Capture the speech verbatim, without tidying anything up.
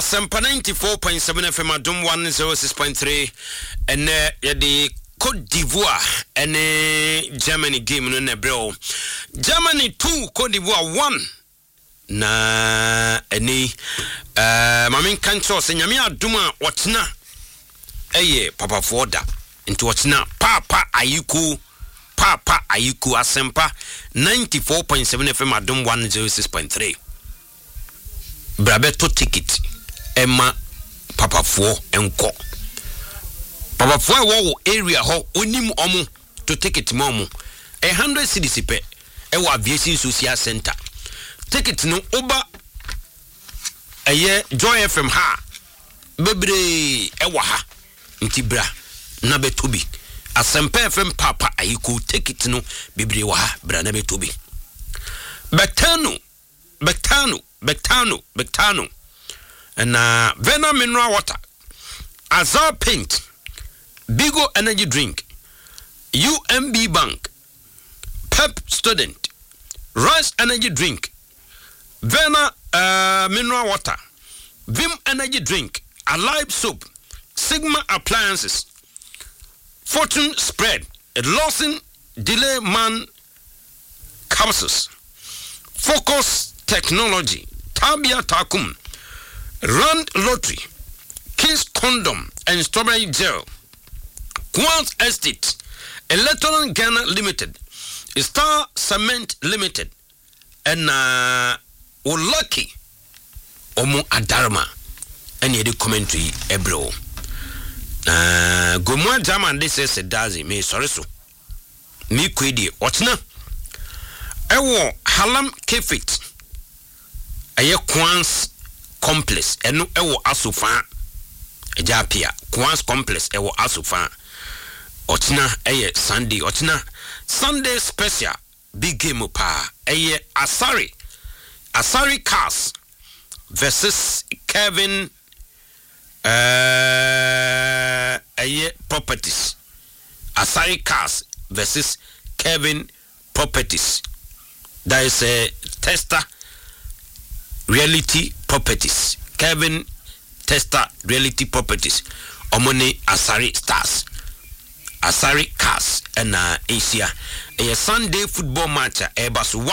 Asempa ninety-four point seven F M Adum one oh six point three and uh, the Côte d'Ivoire and uh, Germany game no nebro. Germany two, Côte d'Ivoire one. Na any uh mamin kancho se nyame aduma wotena eye papa foda into wotena papa ayiku papa ayiku Asempa ninety-four point seven F M Adum one oh six point three. Brabeto ticket Emma papa fo enko papa fo wo area ho onim omo to ticket momo one hundred cedis pe e wa aviation social center ticket no oba eye Joy F M ha bebre e wa ha ntibra na betobi Asempa F M papa ayiku ticket no bebre wa ha bra na betobi betano betano betano betano and uh, Vena mineral water, Azar paint, Bigo energy drink, U M B bank, Pep student, Rice energy drink, Vena uh, mineral water, Vim energy drink, Alive soap, Sigma appliances, Fortune spread, Lawson delay man capsules, Focus technology, Tabia Takum, Rand Lottery, King's Condom and Strawberry Gel, Quant Estate, Electron Ghana Limited, Star Cement Limited, and uh, Olaki Omo Adarma, and the commentary Ebro. Uh, Gomwa German, this is a dazi, me sorry so. Me kwedi, whatna? Ewo Halam Kefit, Aye Quans complex eno ewo asofa ejapia Quans complex ewo asofa otina eye Sunday otina Sunday special big game pa eye Asari Asari Cars versus Kevin uh eye Properties. Asari Cars versus Kevin Properties. That is a tester Reality Properties. Kevin Tester Reality Properties. Omone Asari Stars. Asari Cars and uh, Asia. A Sunday football match. A